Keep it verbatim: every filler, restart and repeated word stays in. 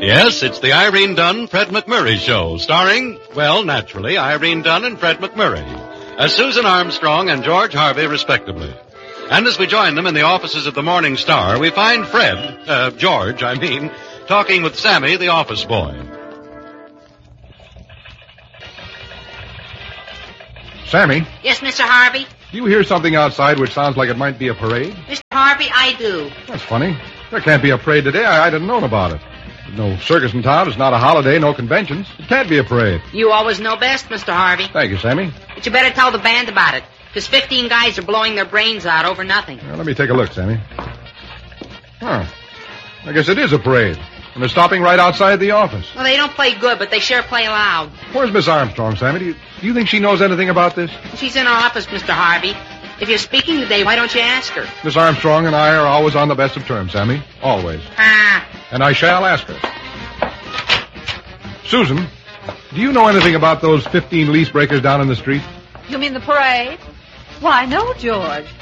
Yes, it's the Irene Dunn, Fred McMurray show, starring, well, naturally, Irene Dunn and Fred McMurray, as Susan Armstrong and George Harvey, respectively. And as we join them in the offices of the Morning Star, we find Fred, uh, George, I mean, talking with Sammy, the office boy. Sammy? Yes, Mister Harvey? Do you hear something outside which sounds like it might be a parade? Mister Harvey, I do. That's funny. There can't be a parade today. I, I didn't know about it. There's no circus in town. It's not a holiday, no conventions. It can't be a parade. You always know best, Mister Harvey. Thank you, Sammy. But you better tell the band about it, because fifteen guys are blowing their brains out over nothing. Well, let me take a look, Sammy. Huh. I guess it is a parade. And they're stopping right outside the office. Well, they don't play good, but they sure play loud. Where's Miss Armstrong, Sammy? Do you, do you think she knows anything about this? She's in her office, Mister Harvey. If you're speaking today, why don't you ask her? Miss Armstrong and I are always on the best of terms, Sammy. Always. Ah. And I shall ask her. Susan, do you know anything about those fifteen lease breakers down in the street? You mean the parade? Why, no, George.